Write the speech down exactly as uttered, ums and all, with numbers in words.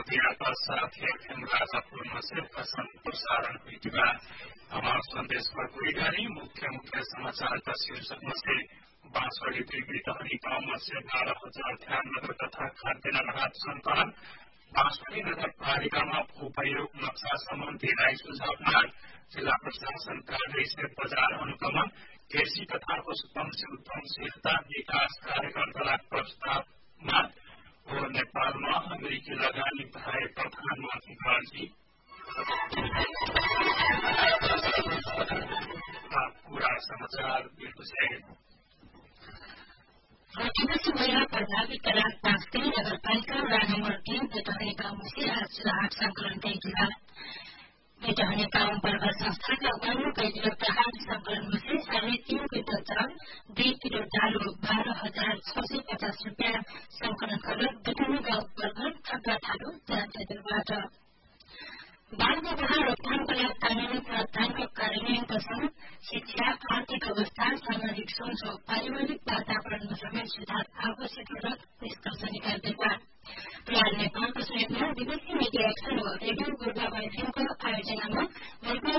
का साथ एफएम राजापुरमा से प्रसारण हुई। हमारा संदेश पर कोई गाड़ी मुख्य मुख्य समाचार का शीर्षक में से बांसवाड़ी देवी गांव में से बारह हजार ध्यान नगर तथा खाद्यान्न राहत संकलन, बांसवाड़ी नगर पालिका में उपयोग नक्शा संबंधी राय सुझाव मांग, जिला प्रशासन कार्यालय से बाजार अनुगमन, कृषि तथा पशुपक्षी उद्यमशीलता विकास कार्यक्रम प्रस्ताव मांग और नेपाल में अमेरिकी लगानी बढ़ाए प्रधानमंत्री गांधी। पूरा समाचार आदिवासी महिला प्रभावित रात पाँचती नगरपालिका वडा नम्बर तीन बेटहने गाउँ से आज राहत संकलन करेगा। बेटहने गाउँ वर्ग संस्था का उपायु कई किलो प्रहार संकलन में से साढ़े तीन क्विंटल चावल, दुई किलो दाल बारह हजार छ सय पचास रूपियाँ संकलन कर बेटहने गाउँ वर्ग थप्पा थालू जानकारी बाल विवाह रोकथामका लागि कानूनी प्रावधानको कार्यान्वयनका संग शिक्षा, आर्थिक अवस्था, सामाजिक सोच र पारिवारिक वातावरणमा समेत सुधार आवश्यक र निष्कर्ष निकाल्दैछ। प्रयार नेपालको सहयोगमा विदेशी मिडिया एक्सन व रेडियो गोर्खामा एफएमको आयोजनामा